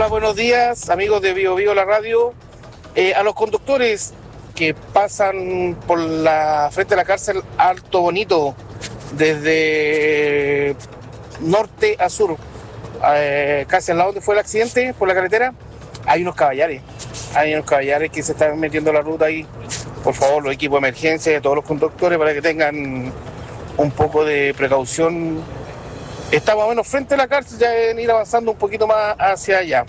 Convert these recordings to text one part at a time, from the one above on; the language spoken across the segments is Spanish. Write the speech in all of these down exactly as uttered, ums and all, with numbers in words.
buenos días, amigos de Bio Bio la radio. Eh, a los conductores que pasan por la frente de la cárcel Alto Bonito, desde norte a sur, eh, casi al lado donde fue el accidente, por la carretera, hay unos caballares. Hay unos caballares que se están metiendo en la ruta ahí. Por favor, los equipos de emergencia de todos los conductores para que tengan un poco de precaución. Está más o menos frente a la cárcel, ya deben ir avanzando un poquito más hacia allá.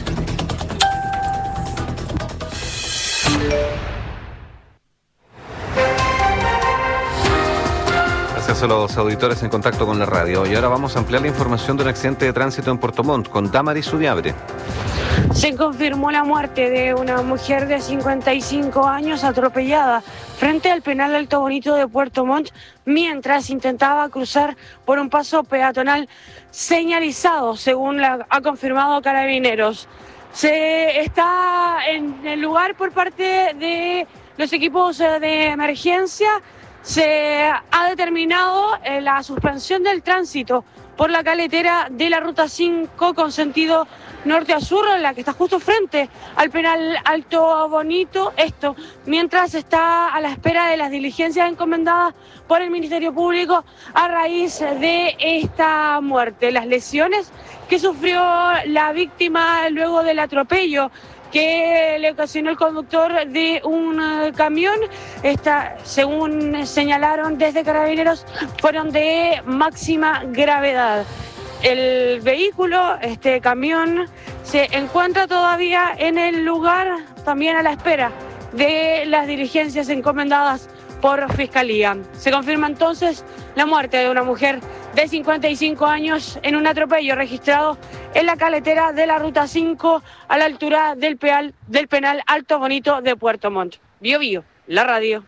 Gracias a los auditores en contacto con la radio. Y ahora vamos a ampliar la información de un accidente de tránsito en Puerto Montt con Damaris Udiabre. Se confirmó la muerte de una mujer de cincuenta y cinco años atropellada frente al penal Alto Bonito de Puerto Montt mientras intentaba cruzar por un paso peatonal señalizado, según la, ha confirmado Carabineros. Se está en el lugar por parte de los equipos de emergencia. Se ha determinado la suspensión del tránsito por la caletera de la ruta cinco con sentido norte a sur, la que está justo frente al penal Alto Bonito. Esto mientras está a la espera de las diligencias encomendadas por el Ministerio Público a raíz de esta muerte. Las lesiones que sufrió la víctima luego del atropello que le ocasionó el conductor de un uh, camión, esta, según señalaron desde Carabineros, fueron de máxima gravedad. El vehículo, este camión, se encuentra todavía en el lugar, también a la espera de las diligencias encomendadas por Fiscalía. Se confirma entonces la muerte de una mujer de cincuenta y cinco años en un atropello registrado en la caletera de la ruta cinco a la altura del, peal, del penal Alto Bonito de Puerto Montt. Bio Bio, la radio.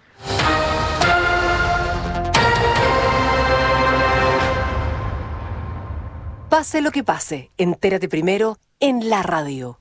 Pase lo que pase, entérate primero en la radio.